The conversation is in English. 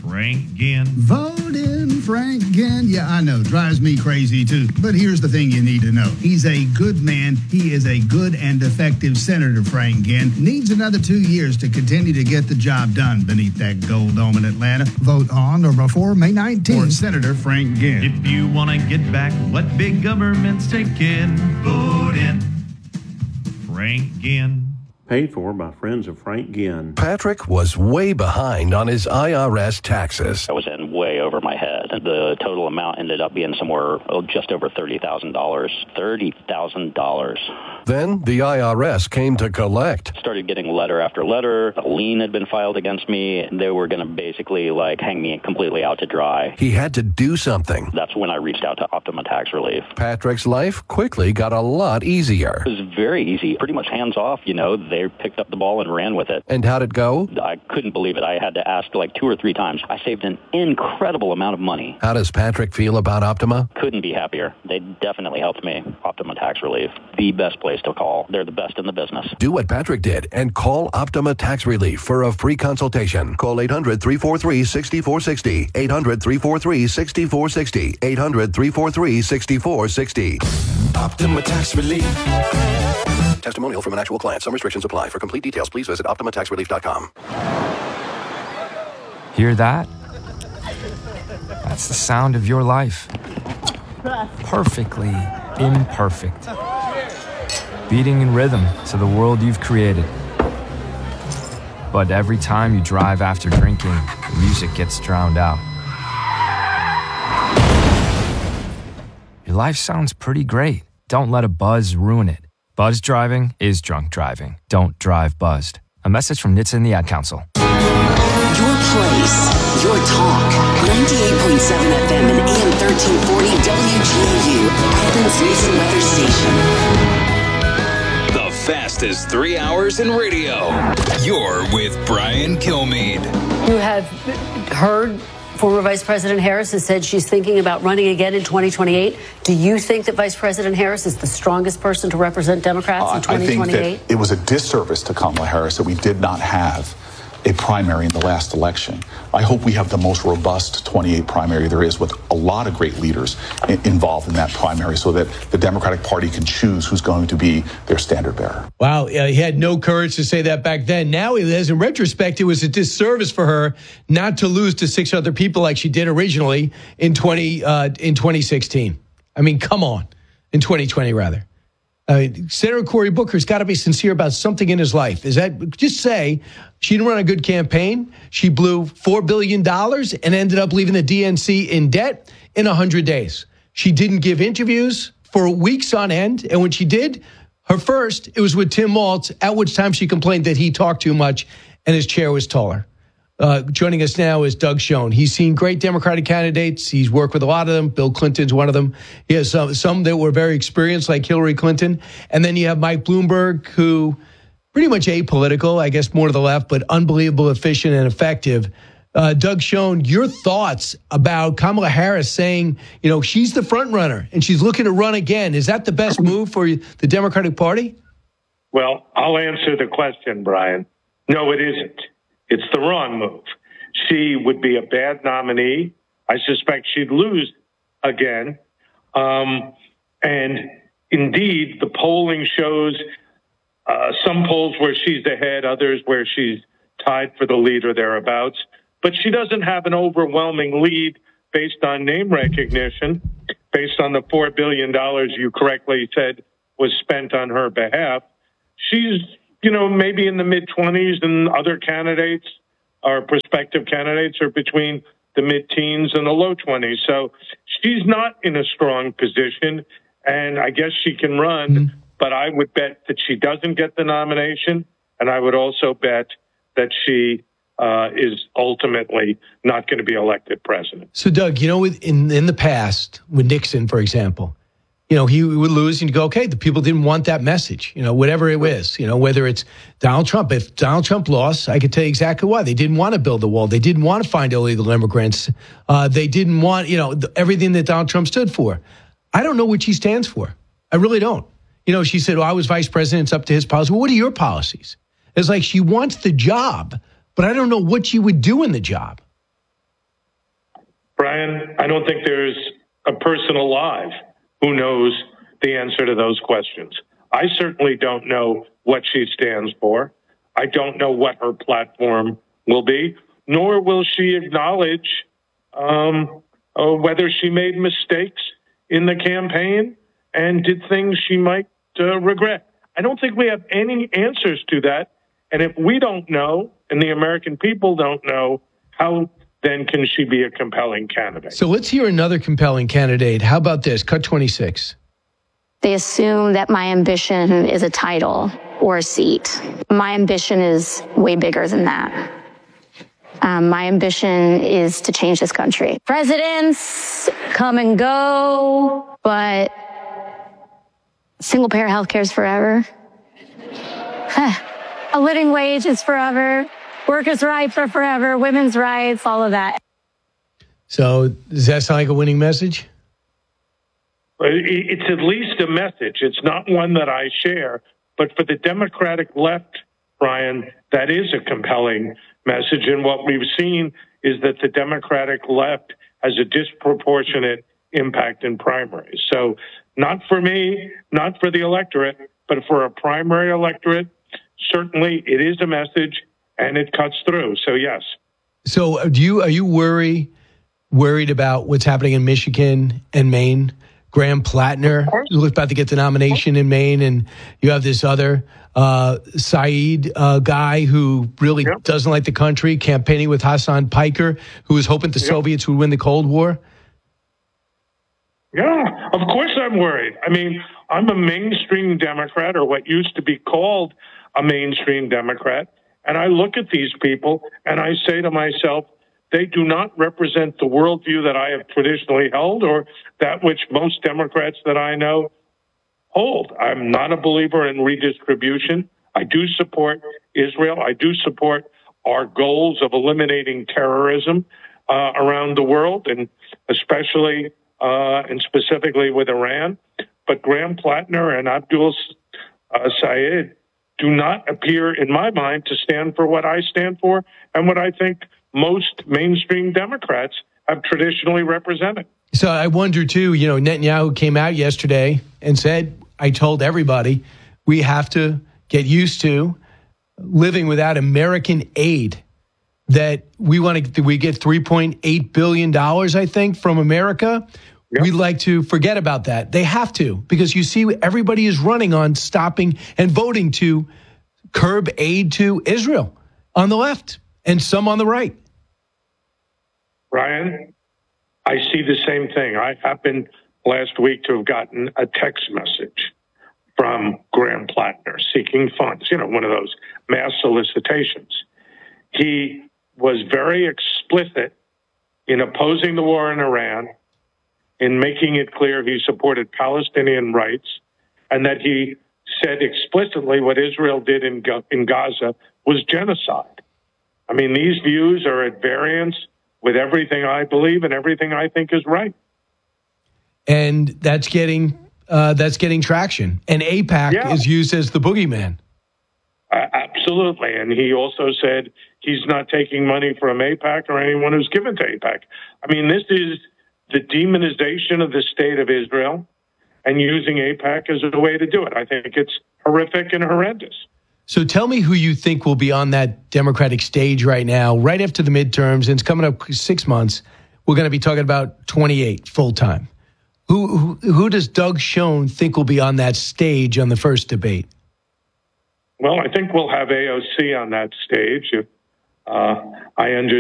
Frank Ginn. Vote in Frank Ginn. Yeah, I know. Drives me crazy, too. But here's the thing you need to know. He's a good man. He is a good and effective Senator, Frank Ginn. Needs another 2 years to continue to get the job done beneath that gold dome in Atlanta. Vote on or before May 19th for Senator Frank Ginn. If you want to get back what big government's taking, vote in Frank Ginn. Paid for by friends of Frank Ginn. Patrick was way behind on his IRS taxes. I was in way over my head. The total amount ended up being somewhere just over $30,000. $30,000. Then the IRS came to collect. Started getting letter after letter. A lien had been filed against me. They were going to basically hang me completely out to dry. He had to do something. That's when I reached out to Optima Tax Relief. Patrick's life quickly got a lot easier. It was very easy, pretty much hands off. They picked up the ball and ran with it. And how'd it go? I couldn't believe it. I had to ask 2 or 3 times. I saved an incredible amount of money. How does Patrick feel about Optima? Couldn't be happier. They definitely helped me. Optima Tax Relief, the best place to call. They're the best in the business. Do what Patrick did and call Optima Tax Relief for a free consultation. Call 800-343-6460. 800-343-6460. 800-343-6460. Optima Tax Relief. Testimonial from an actual client. Some restrictions apply. For complete details, please visit OptimaTaxRelief.com. Hear that? That's the sound of your life. Perfectly imperfect. Beating in rhythm to the world you've created. But every time you drive after drinking, the music gets drowned out. Your life sounds pretty great. Don't let a buzz ruin it. Buzz driving is drunk driving. Don't drive buzzed. A message from NHTSA and the Ad Council. Your place, your talk. 98.7 FM and AM 1340 WGAU, Athens News and Weather Station. The fastest 3 hours in radio. You're with Brian Kilmeade. You have heard former Vice President Harris has said she's thinking about running again in 2028. Do you think that Vice President Harris is the strongest person to represent Democrats in 2028? I think that it was a disservice to Kamala Harris that we did not have a primary in the last election. I hope we have the most robust 28 primary there is, with a lot of great leaders involved in that primary, so that the Democratic Party can choose who's going to be their standard bearer. Wow, he had no courage to say that back then. Now he has. In retrospect, it was a disservice for her not to lose to 6 other people like she did originally in 2016. I mean, come on. In 2020, rather. Senator Cory Booker's got to be sincere about something in his life. Is that just say she didn't run a good campaign? She blew $4 billion and ended up leaving the DNC in debt in 100 days. She didn't give interviews for weeks on end. And when she did, her first, it was with Tim Walz, at which time she complained that he talked too much and his chair was taller. Joining us now is Doug Schoen. He's seen great Democratic candidates. He's worked with a lot of them. Bill Clinton's one of them. He has some that were very experienced, like Hillary Clinton. And then you have Mike Bloomberg, who pretty much apolitical, I guess more to the left, but unbelievable, efficient, and effective. Doug Schoen, your thoughts about Kamala Harris saying, she's the front runner and she's looking to run again. Is that the best move for the Democratic Party? Well, I'll answer the question, Brian. No, it isn't. It's the wrong move. She would be a bad nominee. I suspect she'd lose again. And indeed, the polling shows some polls where she's ahead, others where she's tied for the lead or thereabouts. But she doesn't have an overwhelming lead based on name recognition, based on the $4 billion you correctly said was spent on her behalf. She's maybe in the mid-20s, and other candidates or prospective candidates are between the mid-teens and the low 20s. So she's not in a strong position, and I guess she can run, but I would bet that she doesn't get the nomination, and I would also bet that she is ultimately not going to be elected president. So, Doug, in the past, with Nixon, for example, he would lose and you go, okay, the people didn't want that message, whatever it was, whether it's Donald Trump. If Donald Trump lost, I could tell you exactly why. They didn't want to build the wall. They didn't want to find illegal immigrants. They didn't want, everything that Donald Trump stood for. I don't know what she stands for. I really don't. She said, I was vice president. It's up to his policy. Well, what are your policies? It's like she wants the job, but I don't know what she would do in the job. Brian, I don't think there's a person alive who knows the answer to those questions. I certainly don't know what she stands for. I don't know what her platform will be, nor will she acknowledge whether she made mistakes in the campaign and did things she might regret. I don't think we have any answers to that. And if we don't know, and the American people don't know, how then can she be a compelling candidate? So let's hear another compelling candidate. How about this? Cut 26. They assume that my ambition is a title or a seat. My ambition is way bigger than that. My ambition is to change this country. Presidents come and go, but single-payer health care is forever. A living wage is forever. Workers' rights are forever. Women's rights, all of that. So does that sound like a winning message? It's at least a message. It's not one that I share. But for the Democratic left, Brian, that is a compelling message. And what we've seen is that the Democratic left has a disproportionate impact in primaries. So not for me, not for the electorate, but for a primary electorate, certainly it is a message and it cuts through. So, yes. So are you worried about what's happening in Michigan and Maine? Graham Plattner was about to get the nomination in Maine, and you have this other Saeed guy who really doesn't like the country, campaigning with Hassan Piker, who was hoping the Soviets would win the Cold War. Yeah, of course I'm worried. I mean, I'm a mainstream Democrat, or what used to be called a mainstream Democrat, and I look at these people and I say to myself, they do not represent the worldview that I have traditionally held or that which most Democrats that I know hold. I'm not a believer in redistribution. I do support Israel. I do support our goals of eliminating terrorism around the world, and especially and specifically with Iran. But Graham Plattner and Abdul Saeed do not appear, in my mind, to stand for what I stand for and what I think most mainstream Democrats have traditionally represented. So I wonder, too, Netanyahu came out yesterday and said, I told everybody we have to get used to living without American aid, that we get $3.8 billion, I think, from America. Yep. We'd like to forget about that. They have to, because you see everybody is running on stopping and voting to curb aid to Israel on the left and some on the right. Brian, I see the same thing. I happened last week to have gotten a text message from Graham Plattner seeking funds, one of those mass solicitations. He was very explicit in opposing the war in Iran, in making it clear he supported Palestinian rights, and that he said explicitly what Israel did in Gaza was genocide. I mean, these views are at variance with everything I believe and everything I think is right. And that's getting traction. And AIPAC is used as the boogeyman. Absolutely. And he also said he's not taking money from AIPAC or anyone who's given to AIPAC. I mean, this is the demonization of the state of Israel and using AIPAC as a way to do it. I think it's horrific and horrendous. So tell me who you think will be on that Democratic stage right now, right after the midterms, and it's coming up 6 months. We're going to be talking about 28 full-time. Who does Doug Schoen think will be on that stage on the first debate? Well, I think we'll have AOC on that stage. I understand